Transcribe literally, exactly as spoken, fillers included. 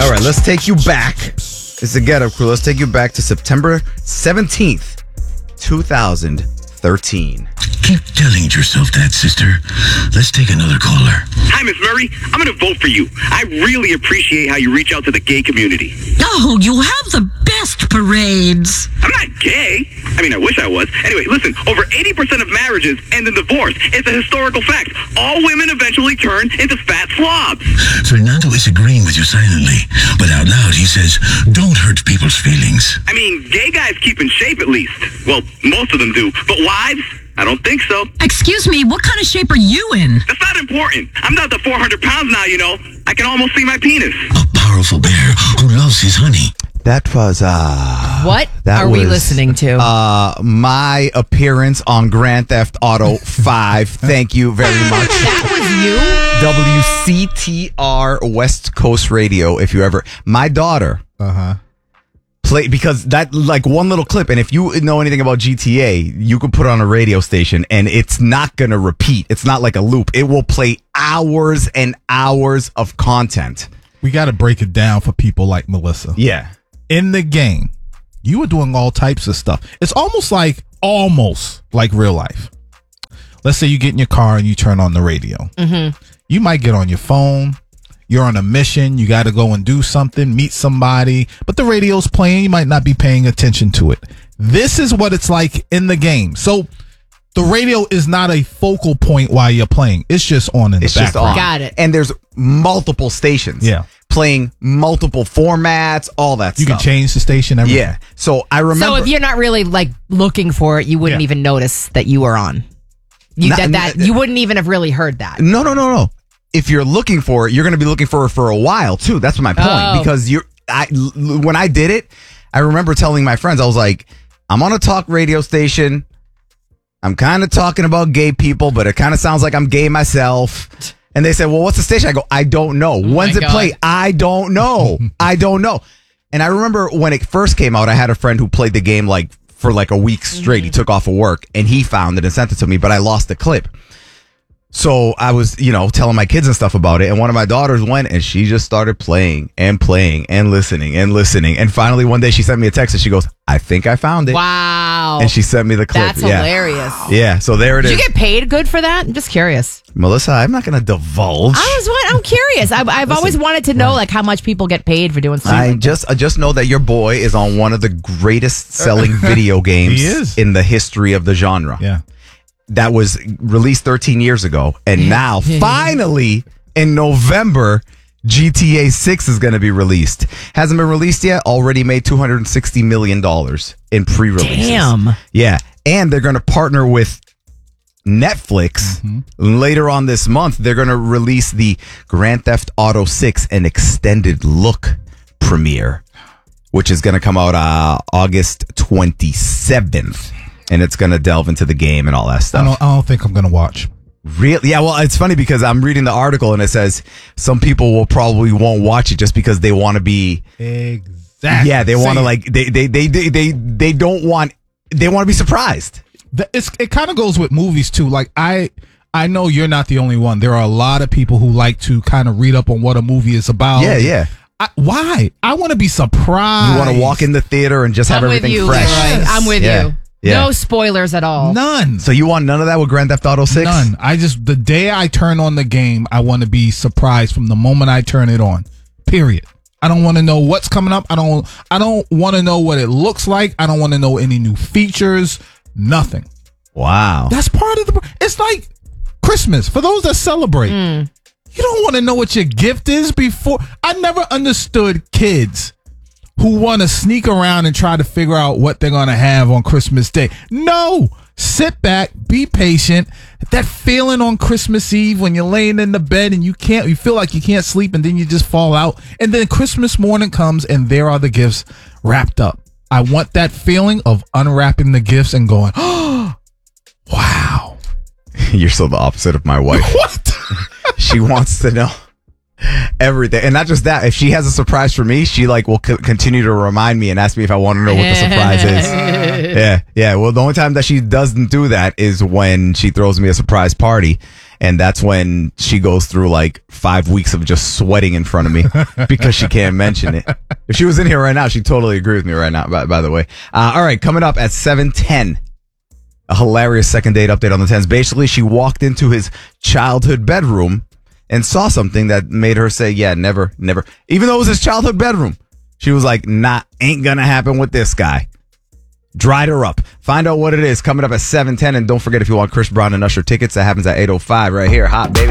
All right, let's take you back. It's the Get Up Crew. Let's take you back to September seventeenth, twenty thirteen. Keep telling yourself that, sister. Let's take another caller. Hi, Miss Murray. I'm going to vote for you. I really appreciate how you reach out to the gay community. Oh, you have the best parades. I'm not gay. I mean, I wish I was. Anyway, listen, over eighty percent of marriages end in divorce. It's a historical fact. All women eventually turn into fat slobs. Fernando is agreeing with you silently, but out loud he says, don't hurt people's feelings. I mean, gay guys keep in shape at least. Well, most of them do. But wives? I don't think so. Excuse me, what kind of shape are you in? That's not important. I'm not the four hundred pounds now, you know. I can almost see my penis. A powerful bear who loves his honey. That was, uh... What that are we was, listening to? Uh, my appearance on Grand Theft Auto five. Thank you very much. That was you? W C T R West Coast Radio, if you ever... My daughter... Uh-huh. Play, because that, like, one little clip, and if you know anything about G T A, you could put it on a radio station, and it's not going to repeat. It's not like a loop. It will play hours and hours of content. We got to break it down for people like Melissa. Yeah. In the game, you were doing all types of stuff. It's almost like, almost like real life. Let's say you get in your car and you turn on the radio. Mm-hmm. You might get on your phone. You're on a mission. You got to go and do something, meet somebody, but the radio's playing. You might not be paying attention to it. This is what it's like in the game. So the radio is not a focal point while you're playing. It's just on in It's the just background. on. Got it. And there's multiple stations. Yeah. Playing multiple formats, all that You stuff. can change the station. Everything. Yeah. So I remember. So if you're not really like looking for it, you wouldn't Yeah. even notice that you were on. You, Not- that, that you wouldn't even have really heard that. No, no, no, no. If you're looking for it, you're going to be looking for it for a while too. That's my point. Oh. Because you're, I, l- when I did it, I remember telling my friends, I was like, I'm on a talk radio station. I'm kind of talking about gay people, but it kind of sounds like I'm gay myself. And they said, well, what's the station? I go, I don't know. When's it God. play? I don't know. I don't know. And I remember when it first came out, I had a friend who played the game like for like a week straight. He took off of work and he found it and sent it to me, but I lost the clip. So I was, you know, telling my kids and stuff about it. And one of my daughters went and she just started playing and playing and listening and listening. And finally one day she sent me a text and she goes, I think I found it. Wow. And she sent me the clip. That's yeah. hilarious. Yeah. So there it Did is. you get paid good for that? I'm just curious. Melissa, I'm not going to divulge. I was what I'm curious. I, I've always wanted to know like how much people get paid for doing something. I like just I just know that your boy is on one of the greatest selling video games He is. in the history of the genre. Yeah. That was released thirteen years ago. And now, finally, in November, G T A six is going to be released. Hasn't been released yet. Already made two hundred sixty million dollars in pre-releases. Damn. Yeah. And they're going to partner with Netflix. Mm-hmm. Later on this month, they're going to release the Grand Theft Auto six an extended look premiere, which is going to come out uh, August twenty-seventh. And it's going to delve into the game and all that I stuff. don't, I don't think I'm going to watch. Really? Yeah, well, it's funny because I'm reading the article and it says some people will probably won't watch it just because they want to be... Exactly. Yeah, they want to See, like... They, they, they, they, they, they don't want... They want to be surprised. the- it's, it kind of goes with movies too. Like I, I know you're not the only one. There are a lot of people who like to kind of read up on what a movie is about. Yeah, yeah. I, why? I want to be surprised. You want to walk in the theater and just have I'm with everything you. fresh. Leroy. I'm with Yeah. you. Yeah. No spoilers at all. None. So you want none of that with Grand Theft Auto six? None. I just, the day I turn on the game, I want to be surprised from the moment I turn it on. Period. I don't want to know what's coming up. I don't, I don't want to know what it looks like. I don't want to know any new features. Nothing. Wow. That's part of the, it's like Christmas for those that celebrate. Mm. You don't want to know what your gift is before. I never understood kids who want to sneak around and try to figure out what they're going to have on Christmas Day. No, sit back, be patient. That feeling on Christmas Eve when you're laying in the bed and you can't, you feel like you can't sleep and then you just fall out. And then Christmas morning comes and there are the gifts wrapped up. I want that feeling of unwrapping the gifts and going, oh, wow. You're so the opposite of my wife. What? She wants to know everything. And not just that, if she has a surprise for me, she like will c- continue to remind me and ask me if I want to know what the surprise is. Yeah, yeah. Well, the only time that she doesn't do that is when she throws me a surprise party. And that's when she goes through like five weeks of just sweating in front of me because she can't mention it. If she was in here right now, she'd totally agree with me right now, by, by the way. Uh, all right, coming up at seven ten, a hilarious second date update on the tens. Basically, she walked into his childhood bedroom and saw something that made her say, yeah, never, never. Even though it was his childhood bedroom, she was like, nah, ain't gonna happen with this guy. Dried her up. Find out what it is coming up at seven ten. And don't forget, if you want Chris Brown and Usher tickets, that happens at eight oh five right here. Hot, baby.